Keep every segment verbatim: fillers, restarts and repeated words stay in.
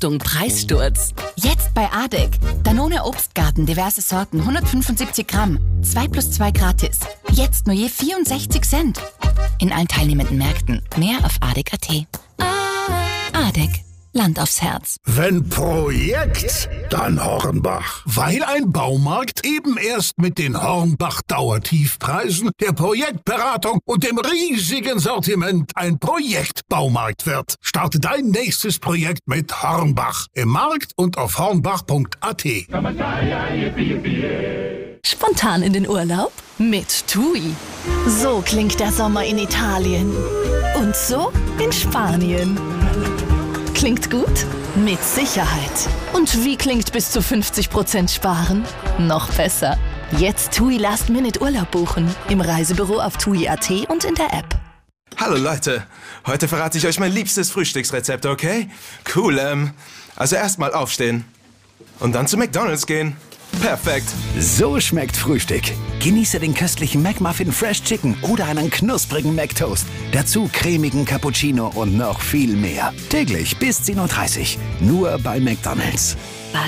Achtung, Preissturz. Jetzt bei Adek. Danone Obstgarten, diverse Sorten, hundertfünfundsiebzig Gramm. zwei plus zwei gratis. Jetzt nur je vierundsechzig Cent. In allen teilnehmenden Märkten. Mehr auf adek punkt at. Adek. Land aufs Herz. Wenn Projekt, dann Hornbach. Weil ein Baumarkt eben erst mit den Hornbach-Dauertiefpreisen, der Projektberatung und dem riesigen Sortiment ein Projektbaumarkt wird. Starte dein nächstes Projekt mit Hornbach. Im Markt und auf hornbach punkt at. Spontan in den Urlaub? Mit TUI. So klingt der Sommer in Italien. Und so in Spanien. Klingt gut? Mit Sicherheit. Und wie klingt bis zu fünfzig Prozent sparen? Noch besser. Jetzt TUI Last Minute Urlaub buchen. Im Reisebüro auf tui punkt at und in der App. Hallo Leute, heute verrate ich euch mein liebstes Frühstücksrezept, okay? Cool, ähm, also erstmal aufstehen und dann zu McDonald's gehen. Perfekt. So schmeckt Frühstück. Genieße den köstlichen McMuffin Fresh Chicken oder einen knusprigen McToast. Dazu cremigen Cappuccino und noch viel mehr. Täglich bis zehn Uhr dreißig. Nur bei McDonald's.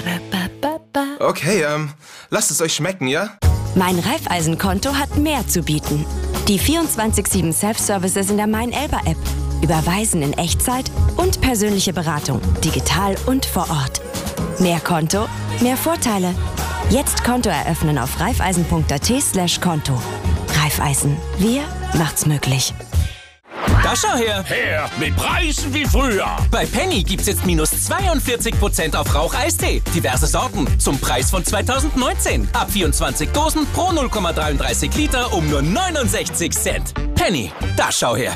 Okay, ähm, lasst es euch schmecken, ja? Mein Raiffeisen-Konto hat mehr zu bieten. Die vierundzwanzig sieben Self-Services in der Mein-Elba-App. Überweisen in Echtzeit und persönliche Beratung. Digital und vor Ort. Mehr Konto, mehr Vorteile. Jetzt Konto eröffnen auf raiffeisen punkt at slash Konto. Raiffeisen. Wir macht's möglich. Da schau her! Her mit Preisen wie früher! Bei Penny gibt's jetzt minus zweiundvierzig Prozent auf Rauch-Eistee. Diverse Sorten zum Preis von zweitausendneunzehn. Ab vierundzwanzig Dosen pro null Komma dreiunddreißig Liter um nur neunundsechzig Cent. Penny, da schau her!